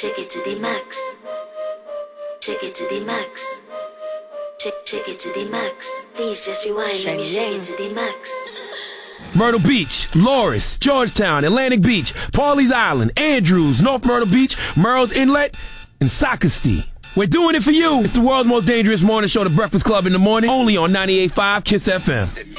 Take it to the max. Take it to the max. Take it to the max. Please just rewind. Let me shake it to the max. Myrtle Beach, Loris, Georgetown, Atlantic Beach, Pawleys Island, Andrews, North Myrtle Beach, Merle's Inlet, and Socastee. We're doing it for you. It's the world's most dangerous morning show, The Breakfast Club in the morning, only on 98.5 KISS FM.